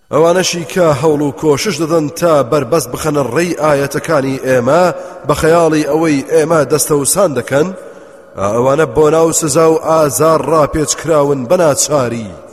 ئەوانەشی کە هەوڵ و کۆشش دەدەن تا بەربەست بخەنە ڕێی ئایەتەکانی ئێمە بە خەیاڵی ئەوەی ئێمە دەستەوسان دەکەن، ئەوانە بۆ ناو سزا و ئازار ڕاپێچکراون بە ناچاری.